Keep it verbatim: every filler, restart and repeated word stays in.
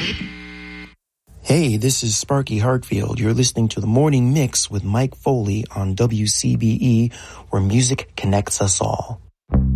Hey, this is Sparky Hartfield. You're listening to The Morning Mix with Mike Foley on W C B E, where music connects us all.